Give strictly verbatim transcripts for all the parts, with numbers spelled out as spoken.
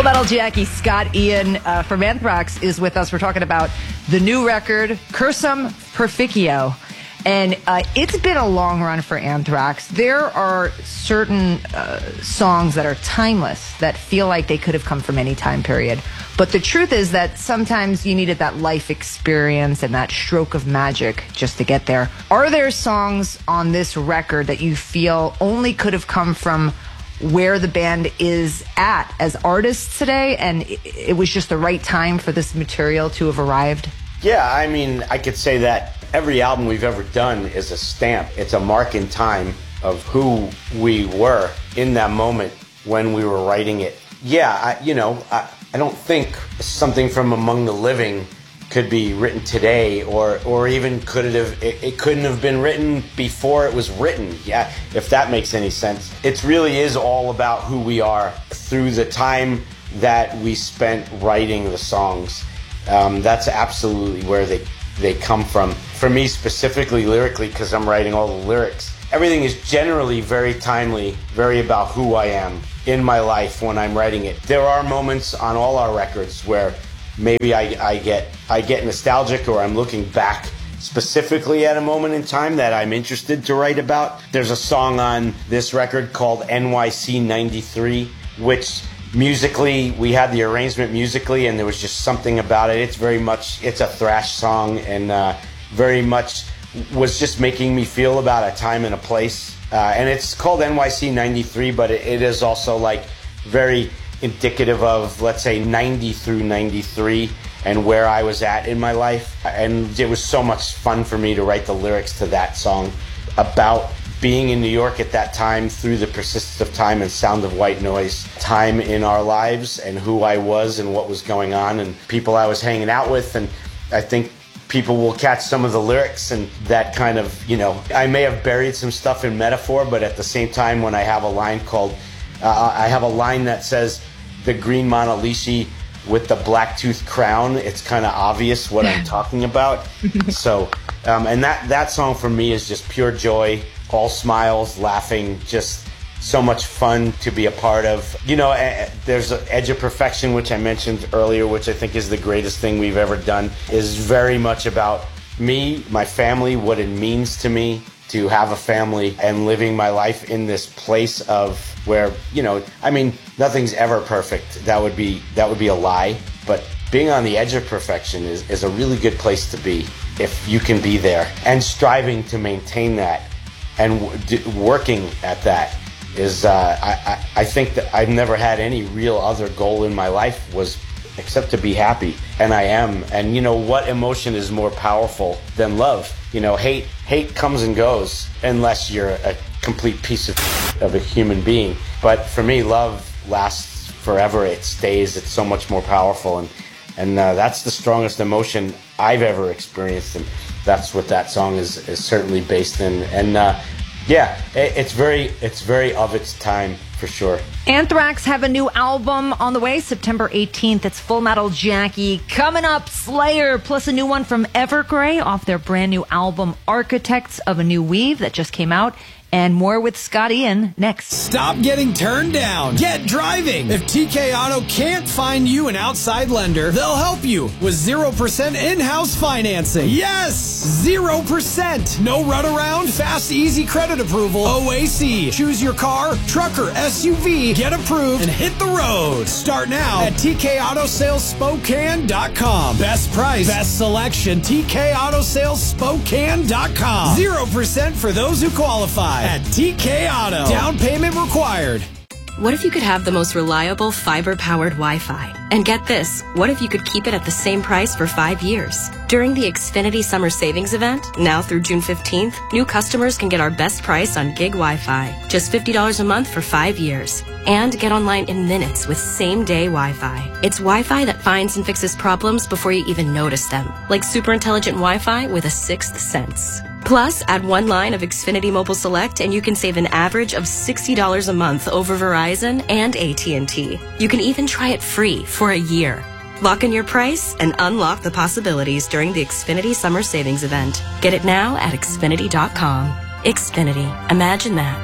Full Metal Jackie, Scott Ian uh, from Anthrax is with us. We're talking about the new record, Cursum Perficio. And uh, it's been a long run for Anthrax. There are certain uh, songs that are timeless, that feel like they could have come from any time period. But the truth is that sometimes you needed that life experience and that stroke of magic just to get there. Are there songs on this record that you feel only could have come from where the band is at as artists today, and it was just the right time for this material to have arrived? Yeah, I mean, I could say that every album we've ever done is a stamp. It's a mark in time of who we were in that moment when we were writing it. Yeah, I, you know, I, I don't think something from Among the Living could be written today, or or even could it have it, it couldn't have been written before it was written. Yeah, if that makes any sense. It really is all about who we are through the time that we spent writing the songs. Um, that's absolutely where they they come from. For me specifically, lyrically, because I'm writing all the lyrics, everything is generally very timely, very about who I am in my life when I'm writing it. There are moments on all our records where maybe I, I get I get nostalgic, or I'm looking back specifically at a moment in time that I'm interested to write about. There's a song on this record called N Y C ninety-three, which musically, we had the arrangement musically, and there was just something about it. It's very much, it's a thrash song, and uh, very much was just making me feel about a time and a place. Uh, and it's called N Y C ninety-three, but it, it is also like very indicative of, let's say, ninety through ninety-three and where I was at in my life. And it was so much fun for me to write the lyrics to that song about being in New York at that time, through the persistence of time and sound of white noise, time in our lives and who I was and what was going on and people I was hanging out with. And I think people will catch some of the lyrics and that kind of, you know, I may have buried some stuff in metaphor, but at the same time, when I have a line called, uh, I have a line that says, the green Monalishi with the black tooth crown, it's kind of obvious what I'm talking about. So, um, and that, that song for me is just pure joy, all smiles, laughing, just so much fun to be a part of. You know, there's Edge of Perfection, which I mentioned earlier, which I think is the greatest thing we've ever done, is very much about me, my family, what it means to me to have a family and living my life in this place of where, you know, I mean, nothing's ever perfect. That would be that would be a lie. But being on the edge of perfection is, is a really good place to be if you can be there. And striving to maintain that and w- working at that is, uh, I, I, I think that I've never had any real other goal in my life was except to be happy. And I am. And, you know, what emotion is more powerful than love? You know, hate hate comes and goes unless you're a complete piece of, of a human being. But for me, love lasts forever. It stays. It's so much more powerful. And, and uh, that's the strongest emotion I've ever experienced. And that's what that song is, is certainly based in. And uh, yeah, it, it's very it's very of its time, for sure. Anthrax have a new album on the way, September eighteenth. It's Full Metal Jackie. Coming up, Slayer, plus a new one from Evergrey off their brand new album, Architects of a New Weave, that just came out. And more with Scott Ian next. Stop getting turned down. Get driving. If T K Auto can't find you an outside lender, they'll help you with zero percent in-house financing. Yes! zero percent. No runaround, fast, easy credit approval. O A C. Choose your car, truck, or S U V. Get approved and hit the road. Start now at T K Auto Sales Spokane dot com. Best price, best selection. T K Auto Sales Spokane dot com. zero percent for those who qualify. At T K Auto. Down payment required. What if you could have the most reliable fiber-powered Wi-Fi? And get this, what if you could keep it at the same price for five years? During the Xfinity Summer Savings Event, now through June fifteenth, new customers can get our best price on gig Wi-Fi, just fifty dollars a month for five years. And get online in minutes with same-day Wi-Fi. It's Wi-Fi that finds and fixes problems before you even notice them, like super intelligent Wi-Fi with a sixth sense. Plus, add one line of Xfinity Mobile Select and you can save an average of sixty dollars a month over Verizon and A T and T. You can even try it free for a year. Lock in your price and unlock the possibilities during the Xfinity Summer Savings Event. Get it now at Xfinity dot com. Xfinity. Imagine that.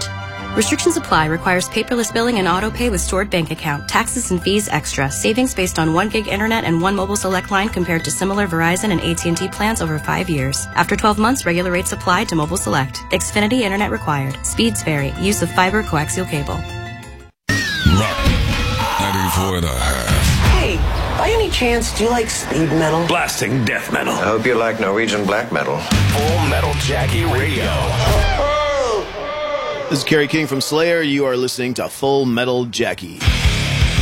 Restrictions apply. Requires paperless billing and auto pay with stored bank account. Taxes and fees extra. Savings based on one gig internet and one mobile select line compared to similar Verizon and A T and T plans over five years. After twelve months, regular rates apply to mobile select. Xfinity internet required. Speeds vary. Use of fiber coaxial cable. Rock ninety-four and a half. Hey, by any chance, do you like speed metal? Blasting death metal. I hope you like Norwegian black metal. Full Metal Jackie Radio. This is Kerry King from Slayer. You are listening to Full Metal Jackie.